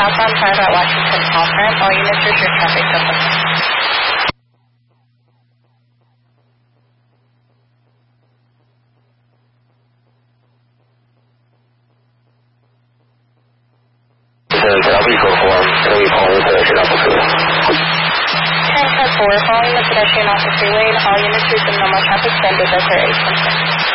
southbound 5 at Washington Palmer. All units restrict traffic to 10-4, following the pedestrian off the freeway, all units resume normal traffic standard as their 8